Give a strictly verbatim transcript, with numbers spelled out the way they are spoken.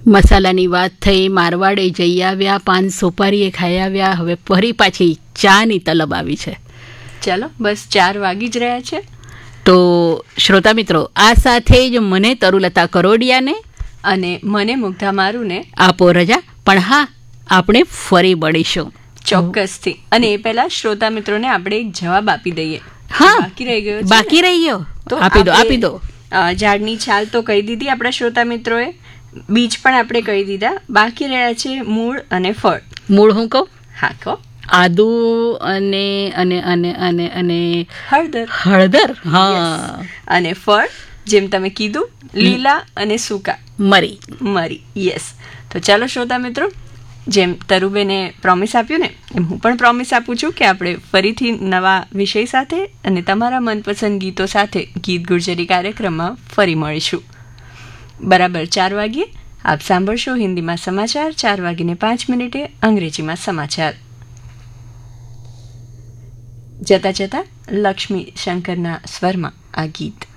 મસાલાની વાત થઈ, મારવાડે જઈ આવ્યા, પાન સોપારીએ ખાઈ આવ્યા, હવે ફરી પાછી ચાની તલબ આવી છે. ચાલો, બસ ચાર વાગી જ રહ્યા છે. તો શ્રોતા મિત્રો, આ સાથે જ મને તરુલતા કરોડિયાને અને મને મુગ્ધા મારુને આપો રજા. પણ હા, આપણે ફરી મળીશું ચોક્કસથી. અને એ પહેલા શ્રોતા મિત્રોને આપણે એક જવાબ આપી દઈએ. હા, બાકી રહી ગયો બાકી રહી ગયો તો આપી દો આપી દો ઝાડની છાલ તો કહી દીધી આપણા શ્રોતા મિત્રોએ, બીજ પણ આપણે કહી દીધા. બાકી રહ્યા છે મૂળ અને ફળ. મૂળ હું કહું? હા કહો. આદુ અને અને અને અને અને હળદર. હળદર, હા. અને ફળ જેમ તમે કીધું, લીલા અને સૂકા. મરી. મરી, યસ. તો ચાલો શ્રોતા મિત્રો, જેમ તરુબેને પ્રોમિસ આપ્યું ને, એમ હું પણ પ્રોમિસ આપું છું કે આપણે ફરીથી નવા વિષય સાથે અને તમારા મનપસંદ ગીતો સાથે ગીત ગુર્જરી કાર્યક્રમમાં ફરી મળીશું. બરાબર ચાર વાગ્યે આપ સાંભળશો હિન્દીમાં સમાચાર, ચાર વાગીને પાંચ મિનિટે અંગ્રેજીમાં સમાચાર. જતા જતા લક્ષ્મી શંકરના સ્વરમાં આ ગીત.